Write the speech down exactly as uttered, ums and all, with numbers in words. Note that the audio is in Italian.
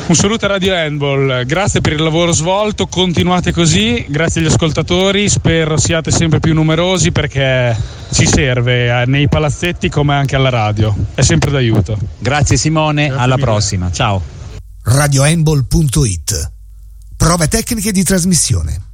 Un saluto a Radio Handball, grazie per il lavoro svolto, continuate così, grazie agli ascoltatori, spero siate sempre più numerosi perché ci serve nei palazzetti come anche alla radio, è sempre d'aiuto. Grazie Simone, grazie alla mille. Prossima, ciao. radiohandball punto it. Prove tecniche di trasmissione.